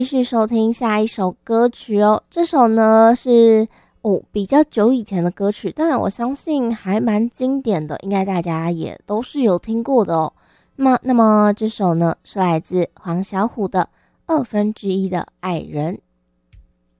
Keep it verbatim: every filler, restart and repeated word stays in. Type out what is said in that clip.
继续收听下一首歌曲哦。这首呢是哦比较久以前的歌曲，但我相信还蛮经典的，应该大家也都是有听过的哦。那么，那么这首呢是来自黄小琥的《二分之一的爱人》。